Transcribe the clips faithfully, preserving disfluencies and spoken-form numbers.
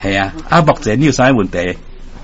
系啊，啊，目前你有啥问题？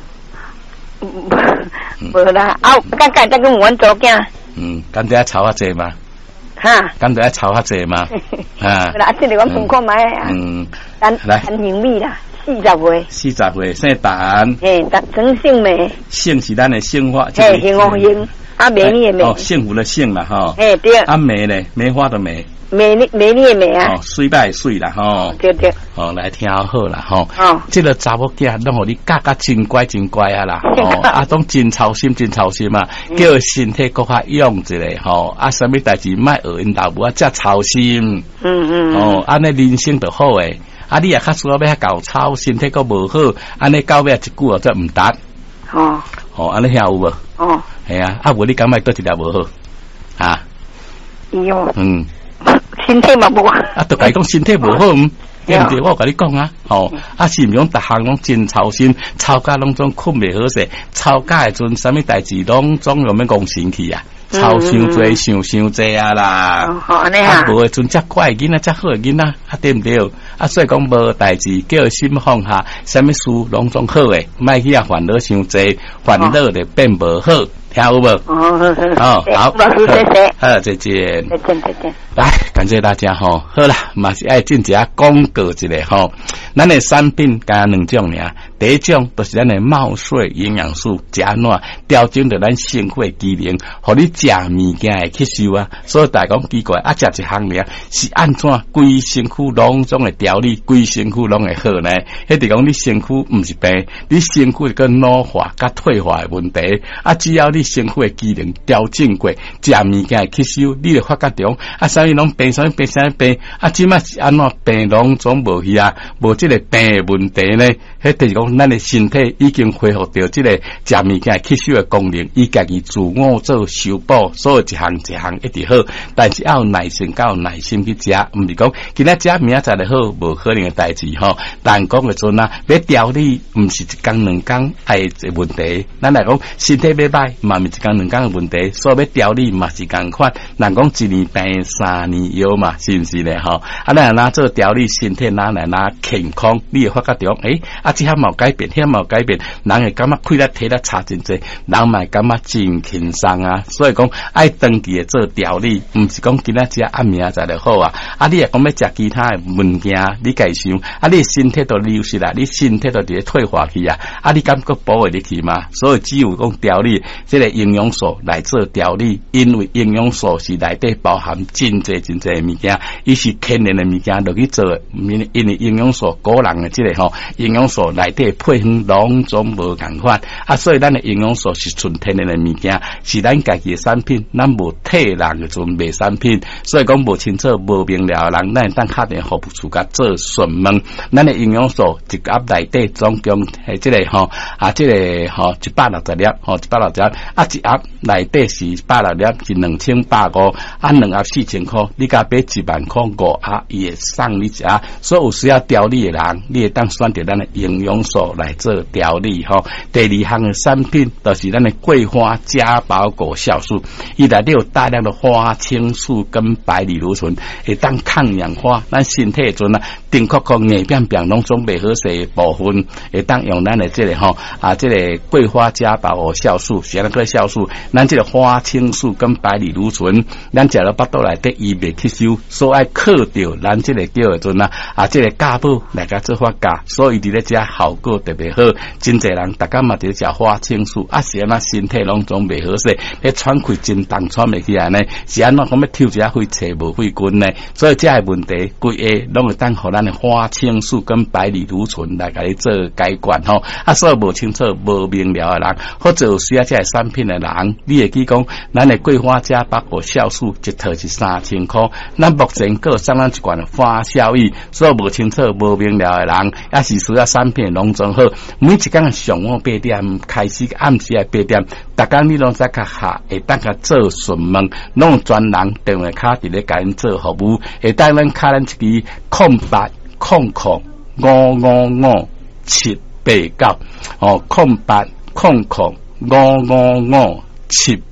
无啦，啊，刚刚在跟阮做囝。嗯， 敢得吵下济嘛？ 哈， 敢得吵下济嘛？ 啊，啦，这个我问看卖啊。嗯，咱来陈行美啦，四十岁。 四十岁，姓陈。 嘿，陈姓梅。 姓是咱的姓花。 嘿，姓王英，啊，美丽的美。 哦，幸福的幸啦，哈。 嘿，对。 啊，梅呢？梅花的梅。 美丽美丽的美啊！ 哦，水歹水啦吼， 对对。 哦，来听好啦吼。哦，这个查某囝拢互你教教真乖真乖啊啦。哦，啊，拢真操心真操心啊，叫身体搁较勇一下吼。啊，啥物代志莫学因老母啊，遮操心。嗯嗯。哦，安尼人生就好诶。啊，你也较需要要较搞操，身体搁无好，安尼到尾一句哦，则毋达。哦。哦，安尼遐有无？哦。系啊，啊，无你感觉倒一条无好啊？ 有。 嗯。 身体嘛无啊， 啊，都甲伊讲身体无好，对毋对？我甲你讲啊，吼，啊是毋讲逐项拢真操心，操甲拢总困袂好势，操甲诶阵，啥物代志拢总有免讲神去啊，操伤济，想伤济啊啦。 好安尼啊， 无诶阵遮乖囡仔，遮好诶囡仔，啊对毋对？啊，所以讲无代志，叫心放下，啥物事拢总好诶，莫去啊烦恼伤济，烦恼咧变无好。听有无？哦，好，好， 谢谢， 好，再见， 再见，再见。 来，感谢大家吼。好啦，嘛是爱进一下广告一下吼。咱的产品加两种尔，第一种就是咱的茂水营养素，加哪调整着咱身体的机能，互你食物件会吸收啊。所以大家讲奇怪，啊，食一项尔是安怎规身躯拢总会调理，规身躯拢会好呢？迄就讲你身躯毋是病，你身躯个老化甲退化的问题啊，只要你身躯的机能调整过，食物件会吸收，你就发觉中啊，啥物拢病，啥物病，啥物病啊，即摆是安怎病拢总无去啊，无即个病的问题呢？迄就是讲，咱的身体已经恢复到即个食物件吸收的功能，伊家己自我做修补，所有一项一项一直好，但是要有耐心，要有耐心去食，毋是讲今仔食明仔载就好，无可能的代志吼。但讲的阵啊，要调理，毋是一工两工爱的问题。咱来讲，身体要歹，嘛毋是一工两工的问题，所以要调理嘛是共款。人讲一年病三年药嘛，是毋是咧吼？啊，咱若做调理身体，咱来拿健康，你会发觉着，诶、欸，啊，即项冇改变，迄项冇改变，人会感觉开力体力差真济，人嘛感觉真轻松啊。所以讲爱长期的做调理，毋是讲今仔食暗暝才就好啊。啊，你也讲要食其他的物件，你家想，啊，你身体都流失啦，你身体都伫咧退化去啊，啊，你感觉保卫你去嘛？所以只有讲调理，即、这个营养素来做调理，因为营养素是内底包含真济真济物件，伊是天然的物件落去做，因因为营养素个人的即、这个吼，营养素内底配方拢总无共款啊，所以咱的营养素是纯天然的物件，是咱家己的产品，咱无替人的做卖产品，所以讲无清楚、无明了的人，咱当敲电服务处甲做询问，咱的营养素一盒内底总共系即、这个吼啊，即、这个吼一百六十粒，吼一百六十粒啊，一盒内底是一百六粒是两千八五，啊两盒四千块，你甲买一万块五盒，伊会送你一盒，所以有需要调理的人，你会当选择咱的营养素来做调理吼。第二项的产品就是咱的桂花加宝果酵素，伊内底有大量的花青素跟白藜芦醇，会当抗氧化，咱身体阵啊，定确确硬变变拢总袂好势部分，会当用咱的这个吼啊，这个桂花加宝果酵素，是咱个酵素，咱这个花青素跟白藜芦醇，咱食了腹肚内底伊袂吸收，所以爱靠着咱这个叫的阵啊啊，这个酵母来甲做发酵，所以伫咧食效果特别好。真侪人大家嘛伫咧食花青素，啊是安那身体拢总袂好势，咧喘气真重喘袂起来呢，是安怎讲要抽一下肺气无肺菌呢？所以这个问题，规下拢会当互咱的花青素跟白藜芦醇来甲你做解决吼。啊，所以无清楚、无明了的人，或者有需要这个产品的人，你会记讲，咱的桂花加八果酵素一套是三千块，咱目前各送咱一罐花效益，所以无清楚、无明了的人，也是需要产品拢总好。每一天上午八点开始，暗时八点，逐工你拢在较下，会当甲做询问，拢专人电话卡伫咧甲因做服务，会当咱卡咱一支空八空空五五五七八九哦，空八空空五五五七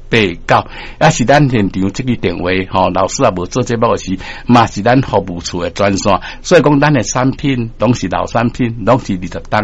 八九，也是咱现场这个电话吼，老师也无做节目时，嘛是咱服务处的专线，所以讲咱的产品拢是老产品，拢是二十档。